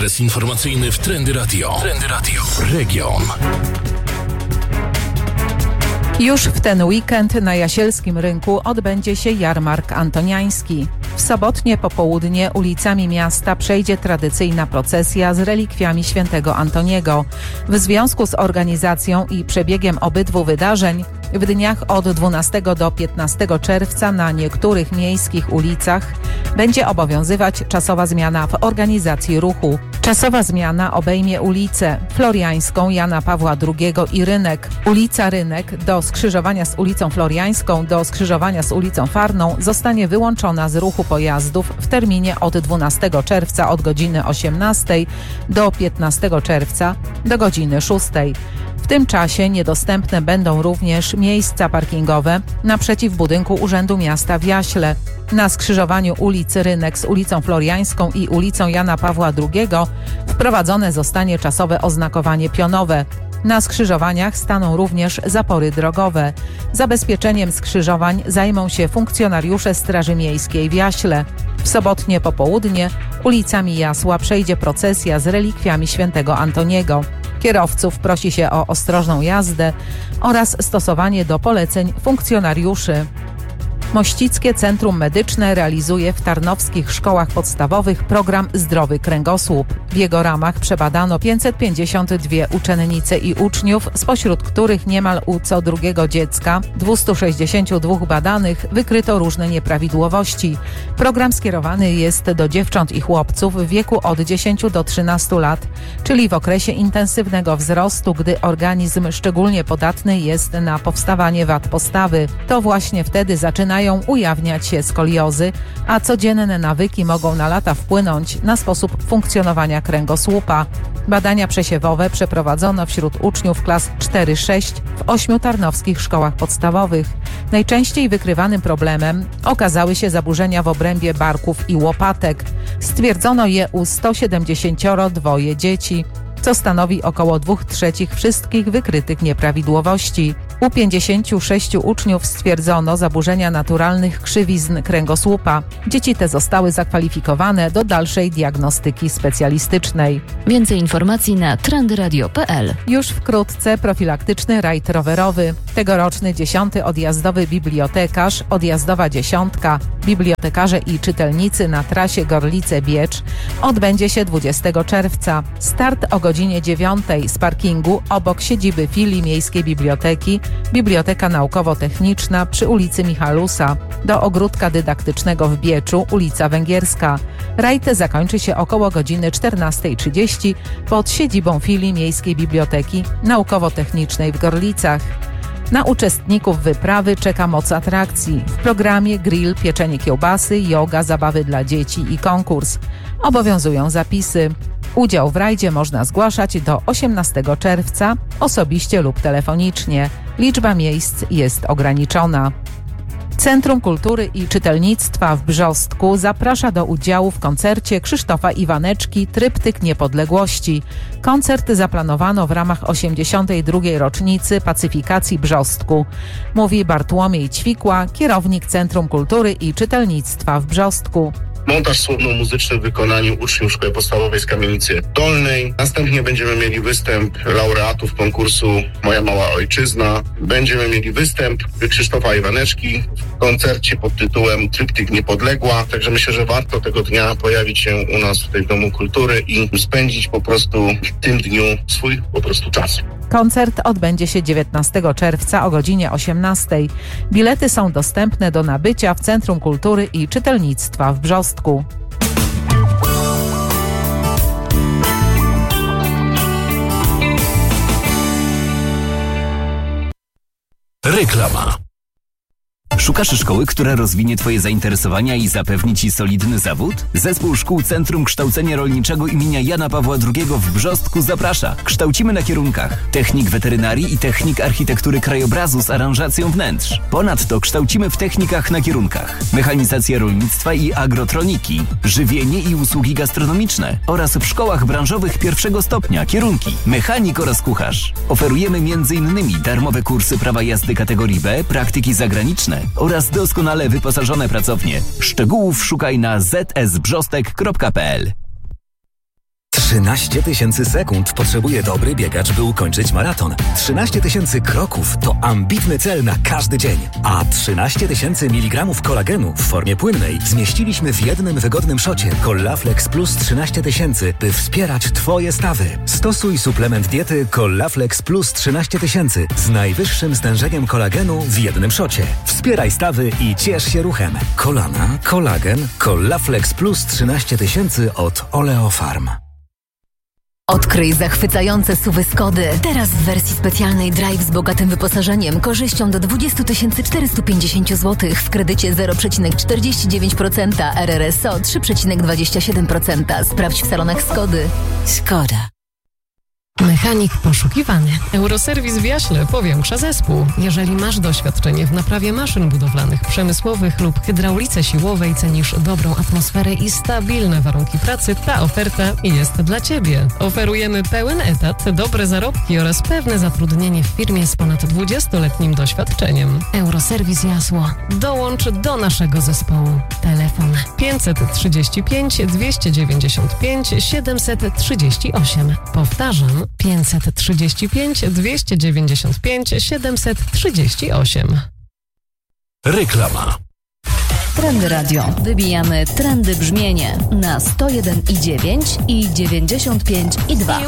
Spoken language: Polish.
Okres informacyjny w Trendy Radio. Trendy Radio. Region. Już w ten weekend na Jasielskim Rynku odbędzie się jarmark antoniański. W sobotnie popołudnie ulicami miasta przejdzie tradycyjna procesja z relikwiami świętego Antoniego. W związku z organizacją i przebiegiem obydwu wydarzeń w dniach od 12 do 15 czerwca na niektórych miejskich ulicach będzie obowiązywać czasowa zmiana w organizacji ruchu. Czasowa zmiana obejmie ulicę Floriańską, Jana Pawła II i Rynek. Ulica Rynek do skrzyżowania z ulicą Floriańską do skrzyżowania z ulicą Farną zostanie wyłączona z ruchu pojazdów w terminie od 12 czerwca od godziny 18 do 15 czerwca do godziny 6. W tym czasie niedostępne będą również miejsca parkingowe naprzeciw budynku Urzędu Miasta w Jaśle. Na skrzyżowaniu ulicy Rynek z ulicą Floriańską i ulicą Jana Pawła II wprowadzone zostanie czasowe oznakowanie pionowe. Na skrzyżowaniach staną również zapory drogowe. Zabezpieczeniem skrzyżowań zajmą się funkcjonariusze Straży Miejskiej w Jaśle. W sobotnie popołudnie ulicami Jasła przejdzie procesja z relikwiami świętego Antoniego. Kierowców prosi się o ostrożną jazdę oraz stosowanie do poleceń funkcjonariuszy. Mościckie Centrum Medyczne realizuje w tarnowskich szkołach podstawowych program Zdrowy Kręgosłup. W jego ramach przebadano 552 uczennice i uczniów, spośród których niemal u co drugiego dziecka, 262 badanych, wykryto różne nieprawidłowości. Program skierowany jest do dziewcząt i chłopców w wieku od 10 do 13 lat, czyli w okresie intensywnego wzrostu, gdy organizm szczególnie podatny jest na powstawanie wad postawy. To właśnie wtedy zaczynają ujawniać się skoliozy, a codzienne nawyki mogą na lata wpłynąć na sposób funkcjonowania kręgosłupa. Badania przesiewowe przeprowadzono wśród uczniów klas 4-6 w 8 tarnowskich szkołach podstawowych. Najczęściej wykrywanym problemem okazały się zaburzenia w obrębie barków i łopatek. Stwierdzono je u 172 dzieci, co stanowi około 2/3 wszystkich wykrytych nieprawidłowości. U 56 uczniów stwierdzono zaburzenia naturalnych krzywizn kręgosłupa. Dzieci te zostały zakwalifikowane do dalszej diagnostyki specjalistycznej. Więcej informacji na trendyradio.pl. Już wkrótce profilaktyczny rajd rowerowy. Tegoroczny 10. odjazdowy bibliotekarz, odjazdowa dziesiątka, bibliotekarze i czytelnicy na trasie Gorlice-Biecz odbędzie się 20 czerwca. Start o godzinie 9 z parkingu obok siedziby filii Miejskiej Biblioteki, Biblioteka Naukowo-Techniczna przy ulicy Michalusa, do ogródka dydaktycznego w Bieczu, ulica Węgierska. Rajd zakończy się około godziny 14:30 pod siedzibą filii Miejskiej Biblioteki Naukowo-Technicznej w Gorlicach. Na uczestników wyprawy czeka moc atrakcji. W programie grill, pieczenie kiełbasy, joga, zabawy dla dzieci i konkurs. Obowiązują zapisy. Udział w rajdzie można zgłaszać do 18 czerwca osobiście lub telefonicznie. Liczba miejsc jest ograniczona. Centrum Kultury i Czytelnictwa w Brzostku zaprasza do udziału w koncercie Krzysztofa Iwaneczki Tryptyk Niepodległości. Koncert zaplanowano w ramach 82. rocznicy pacyfikacji Brzostku, mówi Bartłomiej Ćwikła, kierownik Centrum Kultury i Czytelnictwa w Brzostku. Montaż słowno-muzyczny w wykonaniu uczniów Szkoły Podstawowej z Kamienicy Dolnej. Następnie będziemy mieli występ laureatów konkursu Moja Mała Ojczyzna. Będziemy mieli występ Krzysztofa Iwaneczki w koncercie pod tytułem Tryptyk Niepodległa. Także myślę, że warto tego dnia pojawić się u nas tutaj w Domu Kultury i spędzić po prostu w tym dniu swój po prostu czas. Koncert odbędzie się 19 czerwca o godzinie 18. Bilety są dostępne do nabycia w Centrum Kultury i Czytelnictwa w Brzostku. Reklama. Szukasz szkoły, która rozwinie Twoje zainteresowania i zapewni Ci solidny zawód? Zespół Szkół Centrum Kształcenia Rolniczego imienia Jana Pawła II w Brzostku zaprasza. Kształcimy na kierunkach technik weterynarii i technik architektury krajobrazu z aranżacją wnętrz. Ponadto kształcimy w technikach na kierunkach mechanizacja rolnictwa i agrotroniki, żywienie i usługi gastronomiczne oraz w szkołach branżowych pierwszego stopnia kierunki mechanik oraz kucharz. Oferujemy m.in. darmowe kursy prawa jazdy kategorii B, praktyki zagraniczne oraz doskonale wyposażone pracownie. Szczegółów szukaj na zsbrzostek.pl. 13 000 sekund potrzebuje dobry biegacz, by ukończyć maraton. 13 000 kroków to ambitny cel na każdy dzień. A 13 000 mg kolagenu w formie płynnej zmieściliśmy w jednym wygodnym szocie Collaflex Plus 13 000, by wspierać Twoje stawy. Stosuj suplement diety Collaflex Plus 13 000 z najwyższym stężeniem kolagenu w jednym szocie. Wspieraj stawy i ciesz się ruchem. Kolana, kolagen, Collaflex Plus 13 000 od Oleofarm. Odkryj zachwycające SUV-y Skody. Teraz w wersji specjalnej Drive z bogatym wyposażeniem, korzyścią do 20 450 zł w kredycie 0,49%, RRSO 3,27%. Sprawdź w salonach Skody. Skoda. Mechanik poszukiwany. Euroserwis w Jaśle powiększa zespół. Jeżeli masz doświadczenie w naprawie maszyn budowlanych, przemysłowych lub hydraulice siłowej, cenisz dobrą atmosferę i stabilne warunki pracy, ta oferta jest dla Ciebie. Oferujemy pełen etat, dobre zarobki oraz pewne zatrudnienie w firmie z ponad 20-letnim doświadczeniem. Euroserwis Jasło. Dołącz do naszego zespołu. Telefon 535 295 738. Powtarzam, 535 295 738. Reklama. Trendy Radio. Wybijamy trendy brzmienie na 101,9 i 95,2.